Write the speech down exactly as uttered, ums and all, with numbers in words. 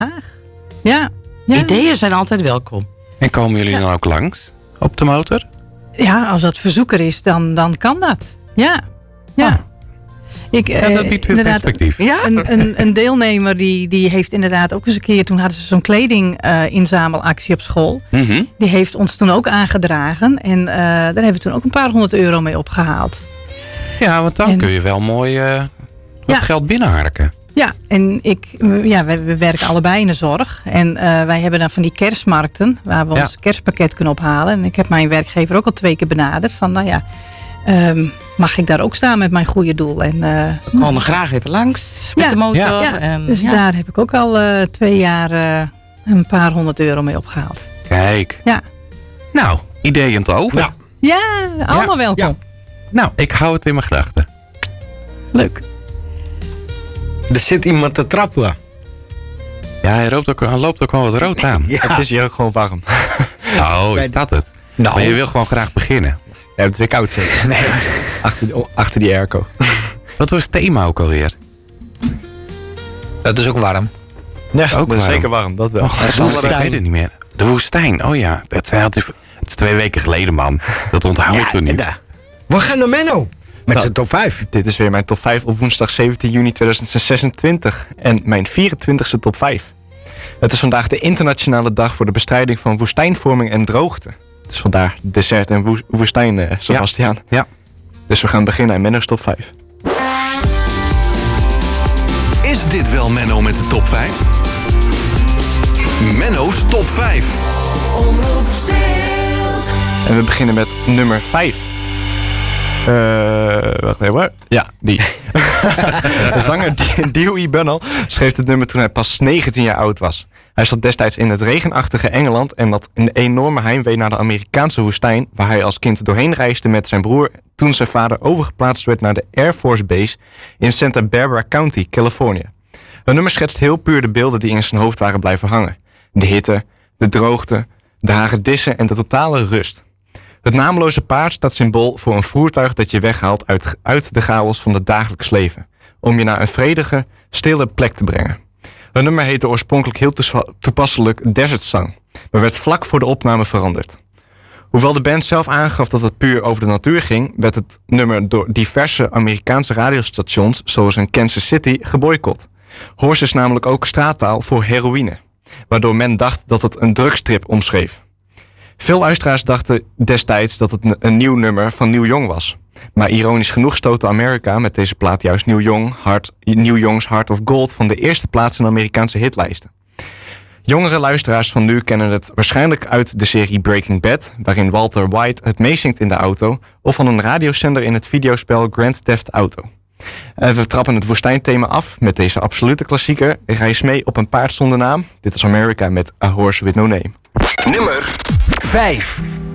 Ja. ja. Ideeën zijn altijd welkom. En komen jullie Ja. dan ook langs op de motor? Ja, als dat verzoeker is, dan, dan kan dat. Ja. Ja. Ah. Ik, Ja, dat eh, biedt weer inderdaad, perspectief. Ja? Een, een, een deelnemer die, die heeft inderdaad ook eens een keer... toen hadden ze zo'n kledinginzamelactie op school. Mhm. Die heeft ons toen ook aangedragen. En uh, daar hebben we toen ook een paar honderd euro mee opgehaald. Ja, want dan En- kun je wel mooi uh, wat Ja. geld binnenharken. Ja, en ik, ja, we, we werken allebei in de zorg. En uh, wij hebben dan van die kerstmarkten... waar we Ja. ons kerstpakket kunnen ophalen. En ik heb mijn werkgever ook al twee keer benaderd. Van nou ja, um, mag ik daar ook staan met mijn goede doel? En, uh, We komen graag even langs met Ja. de motor. Ja. ja, En, dus ja. daar heb ik ook al uh, twee jaar uh, een paar honderd euro mee opgehaald. Kijk. Ja, Nou, ideeën te over. Ja. ja allemaal welkom. Ja. Nou, ik hou het in mijn gedachten. Leuk. Er zit iemand te trappelen. Ja, hij, loopt ook, hij loopt ook wel wat rood aan. Ja. Het is hier ook gewoon warm. Oh, is dat het? Nou, Maar je wil gewoon graag beginnen. Ja, het is weer koud zeker. Nee, achter, die- achter die airco. Wat was het thema ook alweer? Het is ook warm. Ja, Ook dat is warm. zeker warm, dat wel. Oh, de ik woestijn. weet het niet meer. De woestijn, oh ja. Dat zijn altijd, het is twee weken geleden, man. Dat onthoud ik toen niet. da- We gaan naar Menno. Met Nou. zijn top vijf. Dit is weer mijn top vijf op woensdag zeventien juni tweeduizend zesentwintig. En mijn vierentwintigste top vijf. Het is vandaag de internationale dag voor de bestrijding van woestijnvorming en droogte. Het is vandaag dessert en woes- woestijn, eh, Sebastiaan. Ja. Dus we gaan beginnen aan Menno's top vijf. Is dit wel Menno met de top vijf? Menno's top vijf. En we beginnen met nummer vijf. Uh, wacht even hoor. Ja, die. De zanger D- Dewey Bunnell schreef het nummer toen hij pas negentien jaar oud was. Hij zat destijds in het regenachtige Engeland en had een enorme heimwee naar de Amerikaanse woestijn, waar hij als kind doorheen reisde met zijn broer toen zijn vader overgeplaatst werd naar de Air Force Base in Santa Barbara County, Californië. Het nummer schetst heel puur de beelden die in zijn hoofd waren blijven hangen. De hitte, de droogte, de hagedissen en de totale rust. Het nameloze paard staat symbool voor een voertuig dat je weghaalt uit, uit de chaos van het dagelijks leven, om je naar een vredige, stille plek te brengen. Het nummer heette oorspronkelijk heel toeswa- toepasselijk Desert Song, maar werd vlak voor de opname veranderd. Hoewel de band zelf aangaf dat het puur over de natuur ging, werd het nummer door diverse Amerikaanse radiostations, zoals in Kansas City, geboycott. Horse is namelijk ook straattaal voor heroïne, waardoor men dacht dat het een drugstrip omschreef. Veel luisteraars dachten destijds dat het een nieuw nummer van Neil Young was. Maar ironisch genoeg stootte Amerika met deze plaat juist Neil Young, Heart, Neil Young's Heart of Gold van de eerste plaats in Amerikaanse hitlijsten. Jongere luisteraars van nu kennen het waarschijnlijk uit de serie Breaking Bad, waarin Walter White het meezingt in de auto, of van een radiozender in het videospel Grand Theft Auto. En we trappen het woestijnthema af met deze absolute klassieker. Reis mee op een paard zonder naam. Dit is America met A Horse With No Name. Nummer vijf.